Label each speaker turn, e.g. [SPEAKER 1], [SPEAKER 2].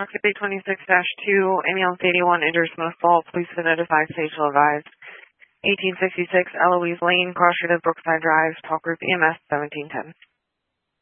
[SPEAKER 1] City 26-2, ambulance 81, injured Smith Fall. Police have notified, facial advised. 1866 Eloise Lane, cross street of Brookside Drive, talk group EMS 1710.